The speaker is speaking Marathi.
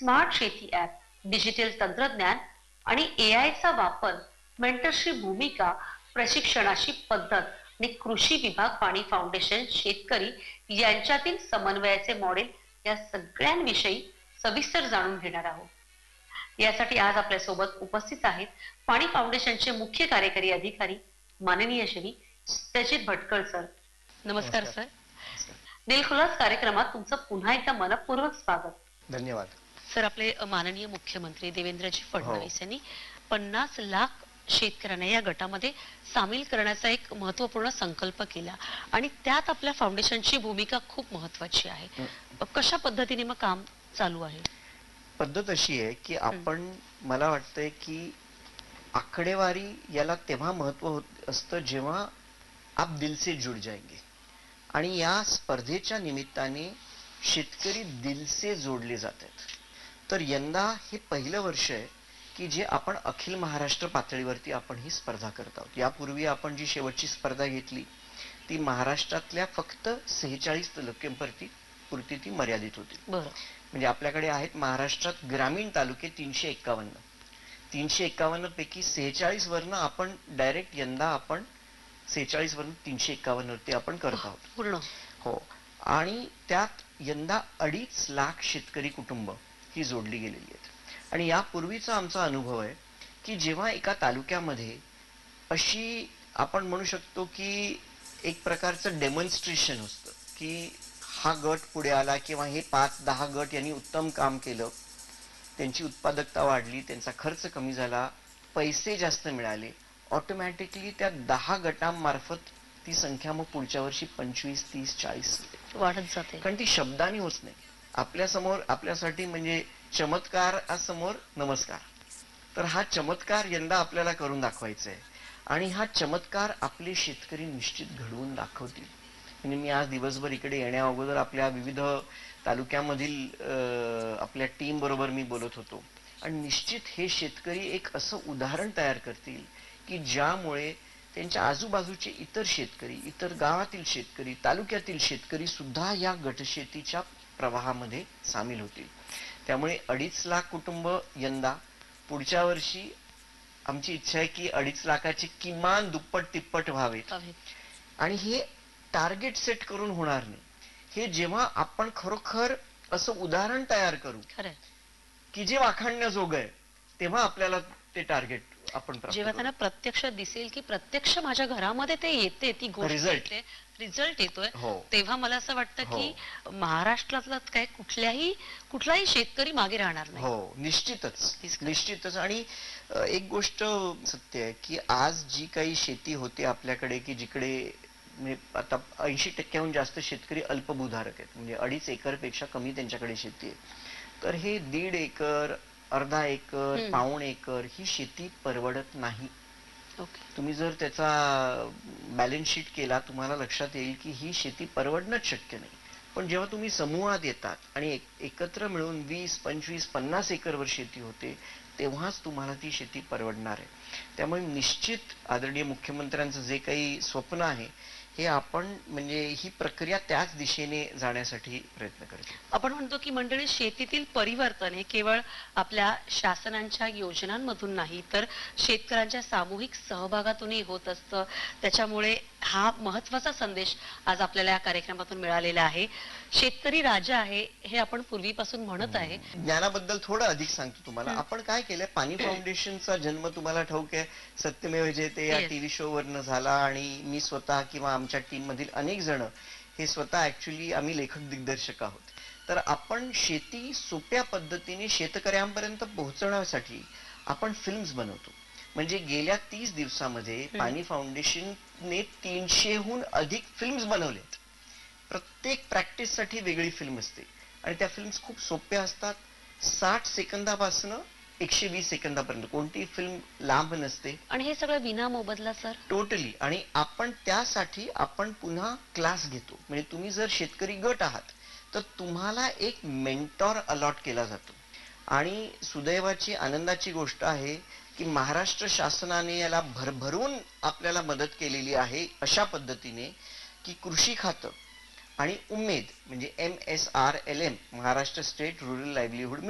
स्मार्ट शेती ॲप, डिजिटल तंत्रज्ञान आणि एआयचा वापर, मेंटरची भूमिका, प्रशिक्षणाची पद्धत आणि कृषी विभाग, पाणी फाउंडेशन, शेतकरी यांच्यातील समन्वयाचे मॉडेल या सगळ्यांविषयी सविस्तर जाणून घेणार आहोत. यासाठी आज आपल्या सोबत उपस्थित आहेत पाणी फाउंडेशनचे मुख्य कार्यकारी अधिकारी माननीय श्री सचित भटकळ सर. नमस्कार सर. दिलखुलास कार्यक्रमात तुमचं पुन्हा एकदा मनपूर्वक स्वागत. धन्यवाद सर. आपले माननीय मुख्यमंत्री देवेंद्रजी फडणवीस यांनी 50 लाख शेतकऱ्यांना या गटामध्ये सामील करण्याचा एक महत्त्वपूर्ण संकल्प केला आणि त्यात आपल्या फाउंडेशनची भूमिका खूप महत्त्वाची आहे. कशा पद्धतीने मग काम चालू आहे? पद्धत अशी आहे की आपण, मला वाटतंय की आकडेवारी याला तेव्हा महत्त्व होत असतं जेव्हा आप दिल से जुड़ जाएंगे, आणि या स्पर्धेच्या निमित्ताने शेतकरी दिल से जोडले जातात. तर यंदा हे पहिलं वर्ष आहे की जे आपण अखिल महाराष्ट्र पातळीवरती आपण ही स्पर्धा करत आहोत. यापूर्वी आपण जी शेवटची स्पर्धा घेतली ती महाराष्ट्रातल्या फक्त 46 तालुक्यांपुरती ती मर्यादित होती. म्हणजे आपल्याकडे आहेत महाराष्ट्रात ग्रामीण तालुके 351 पैकी 46 वरनं आपण डायरेक्ट यंदा आपण 46 वरून 351 वरती आपण करत आहोत पूर्ण. हो. आणि त्यात यंदा 2.5 लाख शेतकरी कुटुंब ही जोडली गेलेली आहेत. आणि यापूर्वीचा आमचा अनुभव आहे की जेव्हा एका तालुक्यामध्ये अशी आपण म्हणू शकतो की एक प्रकारचं डेमॉन्स्ट्रेशन असतं की हा गट पुढे आला किंवा हे 5-10 गट यांनी उत्तम काम केलं, त्यांची उत्पादकता वाढली, त्यांचा खर्च कमी झाला, पैसे जास्त मिळाले, ऑटोमॅटिकली त्या 10 गटांमार्फत ती संख्या मग पुढच्या वर्षी 25, 30, 40 वाढत जाते. कारण ती शब्दांनी होत नाही. आपल्यासमोर, आपल्यासाठी म्हणजे चमत्कार समोर नमस्कार. तर हा चमत्कार यंदा आपल्याला करून दाखवायचा आहे आणि हा चमत्कार आपले शेतकरी निश्चित घडवून दाखवतील. म्हणजे मी आज दिवसभर इकडे येण्या अगोदर आपल्या विविध तालुक्यामधील आपल्या टीम बरोबर मी बोलत होतो आणि निश्चित हे शेतकरी एक असं उदाहरण तयार करतील की ज्यामुळे त्यांच्या आजूबाजूचे इतर शेतकरी, इतर गावातील शेतकरी, तालुक्यातील शेतकरी सुद्धा या गटशेतीच्या प्रवाहामध्ये सामील होतील. त्यामुळे 2.5 लाख कुटुंब यंदा, पुढच्या वर्षी आमची इच्छा आहे की 2.5 लाखाचे किमान दुप्पट तिप्पट व्हावेत. आणि हे टार्गेट सेट करून होणार नाही. हे जेव्हा आपण खरोखर असं उदाहरण तयार करू की जे वाखाणण्याजोगं आहे, तेव्हा आपल्याला ते टार्गेट आपण जेव्हा त्यांना प्रत्यक्ष दिसेल की प्रत्यक्ष माझ्या घरामध्ये ते येते, ती गोष्ट येते, रिझल्ट येतोय, तेव्हा मला असं वाटतं की महाराष्ट्रातला काय कुठलाही शेतकरी मागे राहणार नाही. हो, निश्चितच. आणि एक गोष्ट सत्य आहे की आज जी काही शेती होते आपल्याकडे, की जिकडे आता 80% जास्त शेतकरी अल्पभूधारक आहेत, म्हणजे 2.5 एकर पेक्षा कमी त्यांच्याकडे शेती आहे. तर हे 1.5 एकर, अर्धा एकर, पाऊण एकर ही शेती परवडत नाही. तुम्ही जर त्याचा बॅलन्स शीट केला, तुम्हाला लक्षात येईल की ही शेती परवडणंच शक्य नाही. पण जेव्हा तुम्ही समूहात येतात आणि एकत्र मिळून 20, 25, 50 एकरवर शेती होते, तेव्हाच तुम्हाला ती शेती परवडणार आहे. त्यामुळे निश्चित आदरणीय मुख्यमंत्र्यांचं जे काही स्वप्न आहे, हे आपण म्हणजे ही प्रक्रिया त्याच दिशेने जाण्यासाठी प्रयत्न करतो. आपण म्हणतो की मंडळी, शेतीतील परिवर्तन हे केवळ आपल्या शासनांच्या योजनांमधून नाही, तर शेतकऱ्यांच्या सामूहिक सहभागातूनही होत असतं. त्याच्यामुळे हा महत्वाचा संदेश आज आपल्याला या कार्यक्रमातून मिळालेला आहे. शेतकरी राजा आहे हे आपण पूर्वीपासून म्हणत आहे. ज्ञानाबद्दल थोडं अधिक सांगतो तुम्हाला. आपण काय केलंय, पाणी फाउंडेशनचा जन्म तुम्हाला ठाऊक आहे, सत्यमेव जयते या टीव्ही शो वरनं झाला. आणि मी स्वतः किंवा आमच्या टीम मधील अनेक जण हे स्वतः ऍक्च्युली आम्ही लेखक दिग्दर्शक आहोत. तर आपण शेती सोप्या पद्धतीने शेतकऱ्यांपर्यंत पोहोचवण्यासाठी आपण फिल्म्स बनवतो. म्हणजे गेल्या 30 दिवसामध्ये पाणी फाउंडेशनने 300हून अधिक फिल्म्स बनवलेत. प्रत्येक प्रॅक्टिस साठी वेगळी फिल्म असते आणि त्या फिल्म्स खूप सोप्या असतात. 60 सेकंदापासून 120 सेकंदापर्यंत कोणतीही फिल्म लांब नसते. आणि हे सगळं विना मोबदला सर? टोटली. आणि आपण त्यासाठी आपण पुन्हा क्लास घेतो. म्हणजे तुम्ही जर शेतकरी गट आहात तर तुम्हाला एक मेंटॉर अलॉट केला जातो. आणि सुदैवाची, आनंदाची गोष्ट आहे की महाराष्ट्र शासनाने याला भरभरून आपल्याला मदत केलेली आहे अशा पद्धतीने की कृषी खातं आणि उमेद म्हणजे MSRLM, Maharashtra state rural livelihood